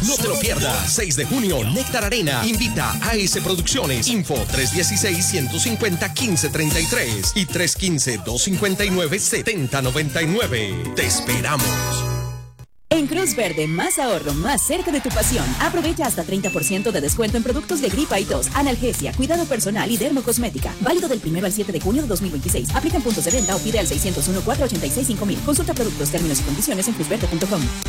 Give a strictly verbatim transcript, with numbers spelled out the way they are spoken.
No te lo pierdas. seis de junio, Néctar Arena. Invita a A S Producciones. Info tres uno seis, uno cinco cero, uno cinco tres tres y tres uno cinco, dos cinco nueve, siete cero nueve nueve. Te esperamos. En Cruz Verde, más ahorro, más cerca de tu pasión. Aprovecha hasta treinta por ciento de descuento en productos de gripa y tos, analgesia, cuidado personal y dermocosmética. Válido del primero al siete de junio de dos mil veintiséis. Aplica en puntos de venta o pide al seis cero uno, cuatro ocho seis, cinco mil. Consulta productos, términos y condiciones en cruz verde punto com.